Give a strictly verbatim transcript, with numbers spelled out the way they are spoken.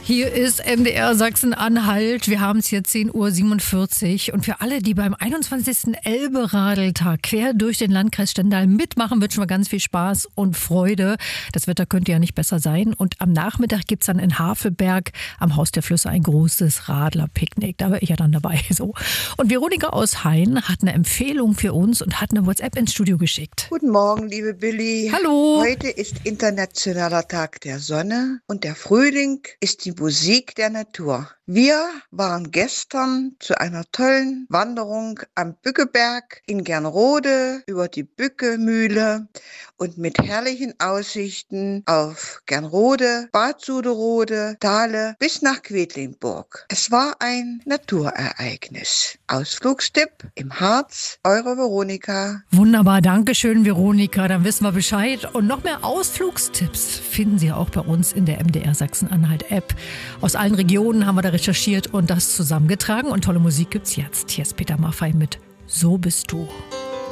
Hier ist M D R Sachsen-Anhalt. Wir haben es hier zehn Uhr siebenundvierzig. Und für alle, die beim einundzwanzigsten Elbe-Radeltag quer durch den Landkreis Stendal mitmachen, wird schon mal ganz viel Spaß und Freude. Das Wetter könnte ja nicht besser sein. Und am Nachmittag gibt es dann in Havelberg am Haus der Flüsse ein großes Radlerpicknick. Da wäre ich ja dann dabei. So. Und Veronika aus Hain hat eine Empfehlung für uns und hat eine WhatsApp ins Studio geschickt. Guten Morgen, liebe Billy. Hallo. Heute ist Internationaler Tag der Sonne und der Frühling ist die Musik der Natur. Wir waren gestern zu einer tollen Wanderung am Bückeberg in Gernrode über die Bückemühle und mit herrlichen Aussichten auf Gernrode, Bad Suderode, Dahle bis nach Quedlinburg. Es war ein Naturereignis. Ausflugstipp im Harz, eure Veronika. Wunderbar, danke schön, Veronika. Dann wissen wir Bescheid. Und noch mehr Ausflugstipps finden Sie auch bei uns in der M D R Sachsen-Anhalt-App. Aus allen Regionen haben wir da recherchiert und das zusammengetragen. Und tolle Musik gibt's jetzt. Hier ist Peter Maffay mit So bist du.